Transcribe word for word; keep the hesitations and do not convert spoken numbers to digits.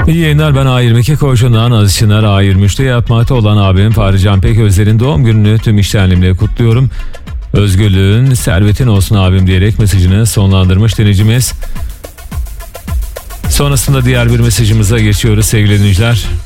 İyi yayınlar, ben A yirmi iki Koçundan Aziz Çınar. A yirmi üçte yatmakta olan abim Fahri Can Peközler'in doğum gününü tüm içtenliğimle kutluyorum. Özgürlüğün, servetin olsun abim diyerek mesajını sonlandırmış dinleyicimiz. Sonrasında diğer bir mesajımıza geçiyoruz sevgili dinleyiciler.